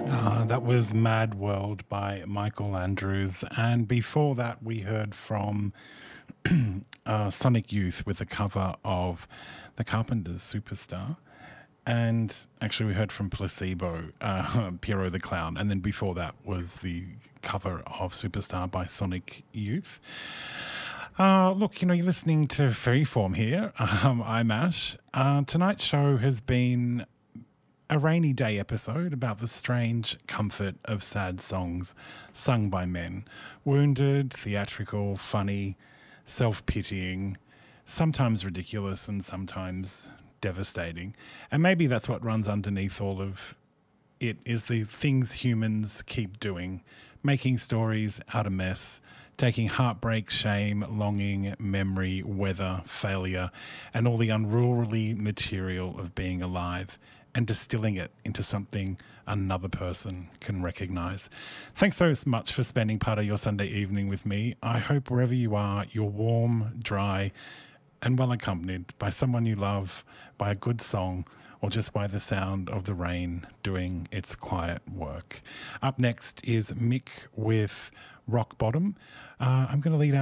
That was Mad World by Michael Andrews. And before that, we heard from Sonic Youth with a cover of The Carpenters' Superstar. And actually, we heard from Placebo, Piero the Clown. And then before that was the cover of Superstar by Sonic Youth. Look, you're listening to Freeform here. I'm Ash. Tonight's show has been a rainy day episode about the strange comfort of sad songs sung by men. Wounded, theatrical, funny, self-pitying, sometimes ridiculous and sometimes devastating. And maybe that's what runs underneath all of it, is the things humans keep doing, making stories out of mess, taking heartbreak, shame, longing, memory, weather, failure, and all the unruly material of being alive, and distilling it into something another person can recognise. Thanks so much for spending part of your Sunday evening with me. I hope wherever you are, you're warm, dry, and well accompanied by someone you love, by a good song, or just by the sound of the rain doing its quiet work. Up next is Mick with Rock Bottom. I'm going to lead out